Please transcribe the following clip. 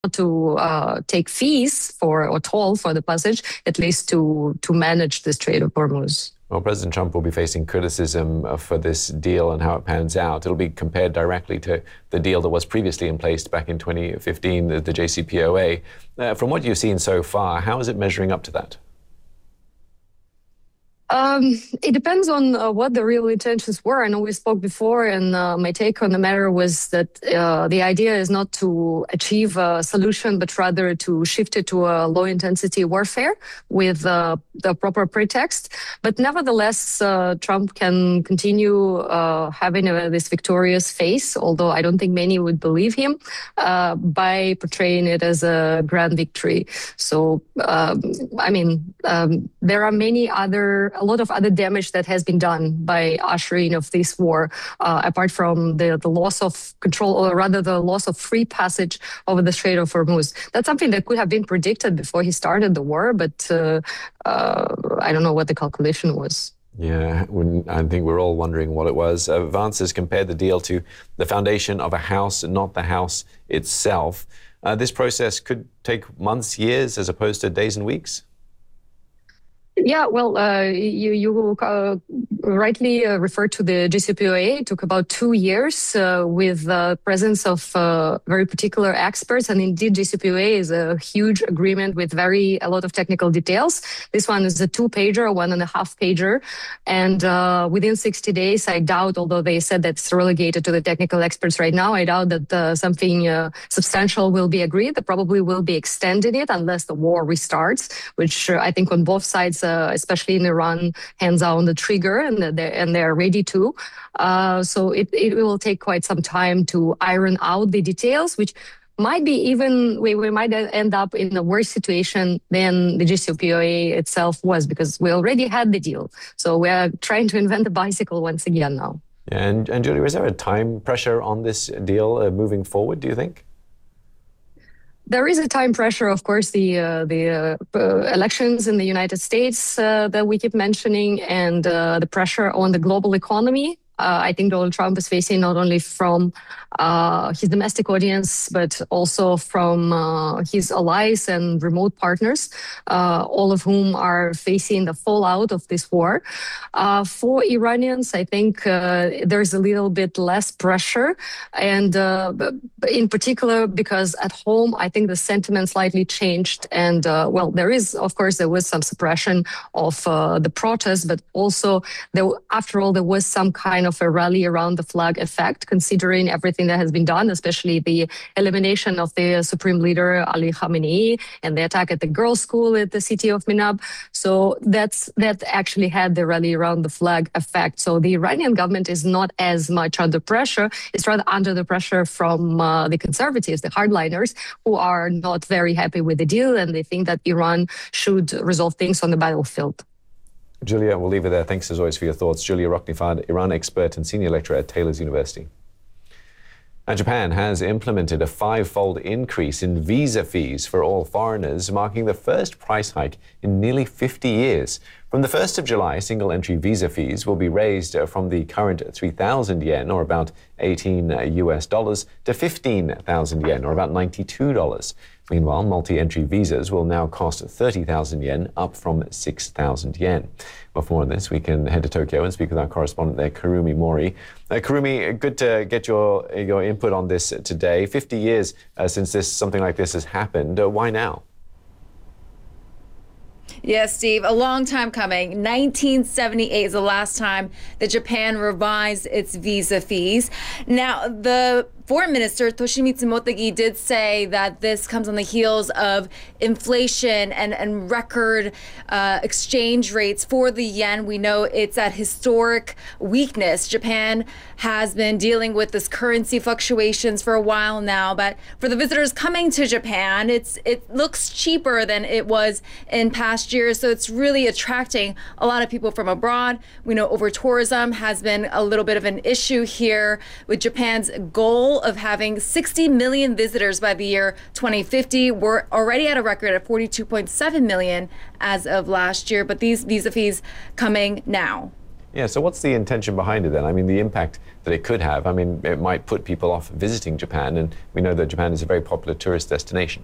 to take fees for or toll for the passage, at least to manage the Strait of Hormuz. Well, President Trump will be facing criticism for this deal and how it pans out. It'll be compared directly to the deal that was previously in place back in 2015, the JCPOA. From what you've seen so far, how is it measuring up to that? It depends on what the real intentions were. I know we spoke before, and my take on the matter was that the idea is not to achieve a solution, but rather to shift it to a low-intensity warfare with the proper pretext. But nevertheless, Trump can continue having this victorious face, although I don't think many would believe him, by portraying it as a grand victory. So, there are a lot of other damage that has been done by ushering of this war, apart from the loss of control, or rather the loss of free passage over the Strait of Hormuz. That's something that could have been predicted before he started the war, but I don't know what the calculation was. Yeah, I think we're all wondering what it was. Vance has compared the deal to the foundation of a house, not the house itself. This process could take months, years, as opposed to days and weeks? Yeah, well, you rightly referred to the JCPOA. It took about 2 years with the presence of very particular experts. And indeed, JCPOA is a huge agreement with a lot of technical details. This one is a 2-pager, a 1.5-pager. And within 60 days, I doubt, although they said that it's relegated to the technical experts right now, I doubt that something substantial will be agreed. They probably will be extending it unless the war restarts, which I think on both sides, especially in Iran, hands on the trigger, and they're ready to. So it will take quite some time to iron out the details, which might be we might end up in a worse situation than the JCPOA itself was, because we already had the deal. So we are trying to invent the bicycle once again now. Yeah, and Julia, is there a time pressure on this deal moving forward, do you think? There is a time pressure, of course, the elections in the United States that we keep mentioning, and the pressure on the global economy. I think Donald Trump is facing not only from his domestic audience, but also from his allies and remote partners, all of whom are facing the fallout of this war. For Iranians, I think there's a little bit less pressure, and in particular because at home, I think the sentiment slightly changed. And there was some suppression of the protests, but also after all, there was some kind of a rally around the flag effect, considering everything that has been done, especially the elimination of the supreme leader Ali Khamenei and the attack at the girls' school at the city of Minab. So that actually had the rally around the flag effect. So the Iranian government is not as much under pressure. It's rather under the pressure from the conservatives, the hardliners, who are not very happy with the deal, and they think that Iran should resolve things on the battlefield. Julia, we'll leave it there. Thanks as always for your thoughts. Julia Roknifad, Iran expert and senior lecturer at Taylor's University. Now, Japan has implemented a 5-fold increase in visa fees for all foreigners, marking the first price hike in nearly 50 years. From the 1st of July, single-entry visa fees will be raised from the current 3,000 yen, or about $18 to 15,000 yen, or about $92. Meanwhile, multi-entry visas will now cost 30,000 yen, up from 6,000 yen. Well, for more on this, we can head to Tokyo and speak with our correspondent there, Kurumi Mori. Kurumi, good to get your input on this today. 50 years since something like this has happened. Why now? Yes, Steve, a long time coming. 1978 is the last time that Japan revised its visa fees. Now, the Foreign Minister Toshimitsu Motegi did say that this comes on the heels of inflation and record exchange rates for the yen. We know it's at historic weakness. Japan has been dealing with this currency fluctuations for a while now, but for the visitors coming to Japan, it looks cheaper than it was in past years, so it's really attracting a lot of people from abroad. We know over-tourism has been a little bit of an issue here, with Japan's goal of having 60 million visitors by the year 2050. We're already at a record of 42.7 million as of last year, but these visa fees coming now. Yeah, so what's the intention behind it then? I mean, the impact that it could have, I mean, it might put people off visiting Japan, and we know that Japan is a very popular tourist destination.